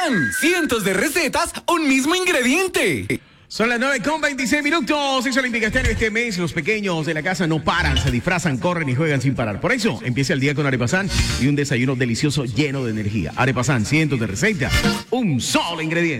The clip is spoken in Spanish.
Arepazán, cientos de recetas, un mismo ingrediente. Son las 9:26. Eso significa que este mes los pequeños de la casa no paran, se disfrazan, corren y juegan sin parar. Por eso empieza el día con Arepazán y un desayuno delicioso lleno de energía. Arepazán, cientos de recetas, un solo ingrediente.